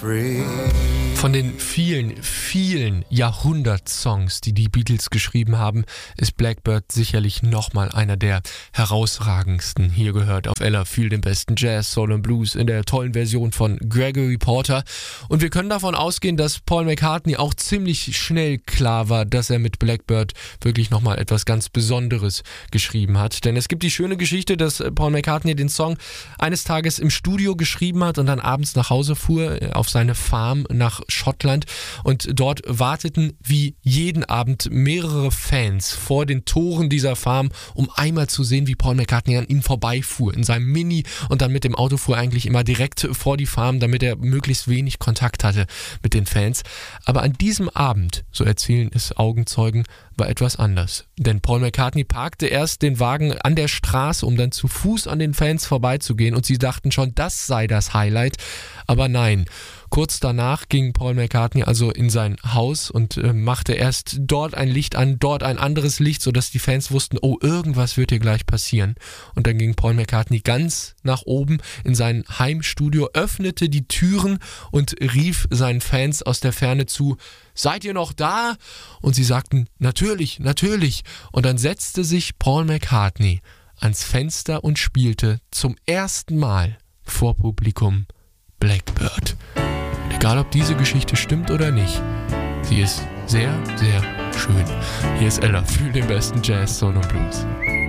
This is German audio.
free. Von den vielen Jahrhundertsongs, die die Beatles geschrieben haben, ist Blackbird sicherlich nochmal einer der herausragendsten. Hier gehört auf Ella viel den besten Jazz, Soul und Blues in der tollen Version von Gregory Porter. Und wir können davon ausgehen, dass Paul McCartney auch ziemlich schnell klar war, dass er mit Blackbird wirklich nochmal etwas ganz Besonderes geschrieben hat. Denn es gibt die schöne Geschichte, dass Paul McCartney den Song eines Tages im Studio geschrieben hat und dann abends nach Hause fuhr auf seine Farm nach Schottland und dort warteten wie jeden Abend mehrere Fans vor den Toren dieser Farm, um einmal zu sehen, wie Paul McCartney an ihnen vorbeifuhr in seinem Mini und dann mit dem Auto fuhr eigentlich immer direkt vor die Farm, damit er möglichst wenig Kontakt hatte mit den Fans. Aber an diesem Abend, so erzählen es Augenzeugen, war etwas anders. Denn Paul McCartney parkte erst den Wagen an der Straße, um dann zu Fuß an den Fans vorbeizugehen und sie dachten schon, das sei das Highlight. Aber nein, kurz danach ging Paul McCartney also in sein Haus und machte erst dort ein Licht an, dort ein anderes Licht, sodass die Fans wussten, oh, irgendwas wird hier gleich passieren. Und dann ging Paul McCartney ganz nach oben in sein Heimstudio, öffnete die Türen und rief seinen Fans aus der Ferne zu: Seid ihr noch da? Und sie sagten, natürlich, natürlich. Und dann setzte sich Paul McCartney ans Fenster und spielte zum ersten Mal vor Publikum Blackbird. Und egal, ob diese Geschichte stimmt oder nicht, sie ist sehr, sehr schön. Hier ist Ella für den besten Jazz, Soul und Blues.